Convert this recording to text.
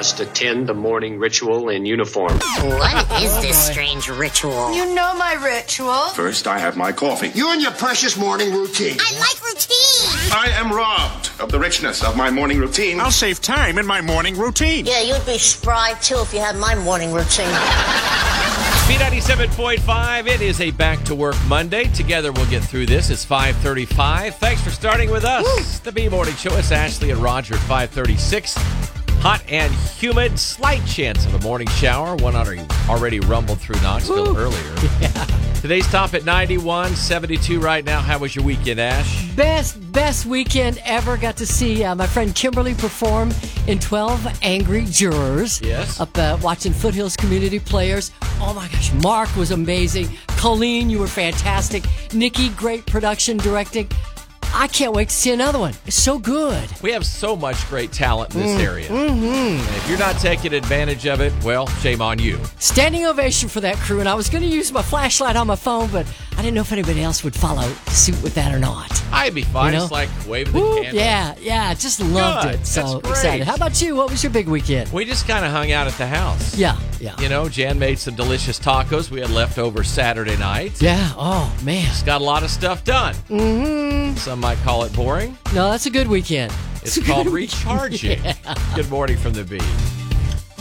must attend the morning ritual in uniform. What is this strange ritual? You know my ritual. First, I have my coffee. You and your precious morning routine. I like routine. I am robbed of the richness of my morning routine. I'll save time in my morning routine. Yeah, you'd be spry too if you had my morning routine. B97.5, it is a back-to-work Monday. Together we'll get through this. It's 5:35. Thanks for starting with us. Woo. The B-Morning Show. It's Ashley and Roger at 5:36. Hot and humid. Slight chance of a morning shower. One already rumbled through Knoxville earlier. Yeah. Today's top at 91, 72 right now. How was your weekend, Ash? Best weekend ever. Got to see my friend Kimberly perform in 12 Angry Jurors. Yes. Up watching Foothills Community Players. Oh my gosh, Mark was amazing. Colleen, you were fantastic. Nikki, great production, directing. I can't wait to see another one. It's so good. We have so much great talent in this area. And if you're not taking advantage of it, well, shame on you. Standing ovation for that crew, and I was going to use my flashlight on my phone, but I didn't know if anybody else would follow suit with that or not. I'd be fine. You know? It's like waving the candle. Yeah, just loved Good. it. So That's great. excited. How about you? What was your big weekend? We just kind of hung out at the house. Yeah. You know, Jan made some delicious tacos. We had leftover Saturday night. Yeah. Oh, man. Just got a lot of stuff done. Some might call it boring. No, that's a good weekend. It's called recharging. Yeah. Good morning from the B.